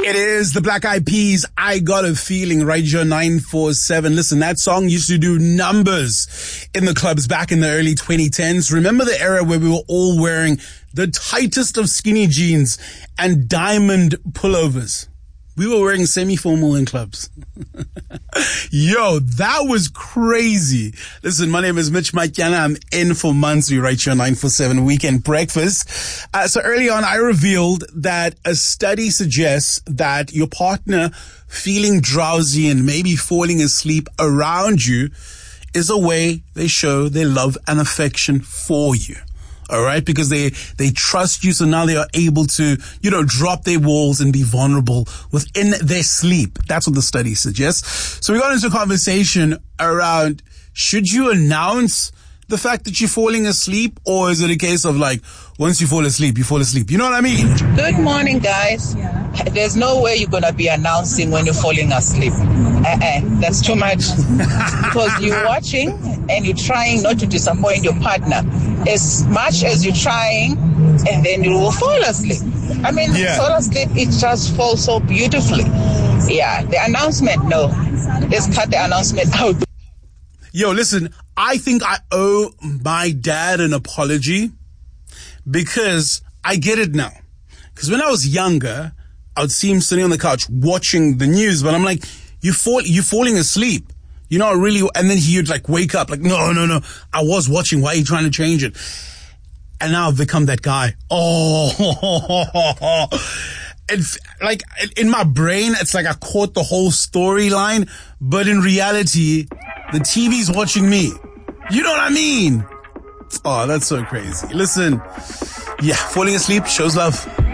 It is the Black Eyed Peas, I Got a Feeling, Radio 947. Listen, that song used to do numbers in the clubs back in the early 2010s. Remember the era where we were all wearing the tightest of skinny jeans and diamond pullovers? We were wearing semi-formal in clubs. Yo, that was crazy. Listen, my name is Mitch Matyana. I'm in for Manzi, right here on 947 Weekend Breakfast. So early on, I revealed that a study suggests that your partner feeling drowsy and maybe falling asleep around you is a way they show their love and affection for you. All right, because they trust you, so now they are able to, drop their walls and be vulnerable within their sleep. That's what the study suggests. So we got into a conversation around, should you announce the fact that you're falling asleep, or is it a case of like, once you fall asleep, you fall asleep? You know what I mean? Good morning, guys. There's no way you're going to be announcing when you're falling asleep. That's too much. Because you're watching and you're trying not to disappoint your partner as much as you're trying, and then you will fall asleep. Fall asleep, it just falls so beautifully. Yeah, the announcement, no. Let's cut the announcement out. Yo, listen, I think I owe my dad an apology because I get it now. Because when I was younger, I would see him sitting on the couch watching the news, but I'm like, you're falling asleep. And then he would like wake up like, no, I was watching. Why are you trying to change it? And now I've become that guy. Oh, it's like in my brain, it's like I caught the whole storyline, but in reality, the TV's watching me. You know what I mean? Oh, that's so crazy. Listen, falling asleep shows love.